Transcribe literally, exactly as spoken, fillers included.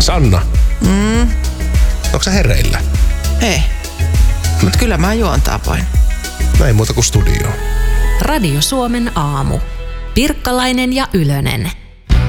Sanna, Mm, onko sä hereillä? ei. Mut kyllä mä juontaa voin. Näin muuta kuin studioon. Radio Suomen aamu. Pirkkalainen ja Ylönen.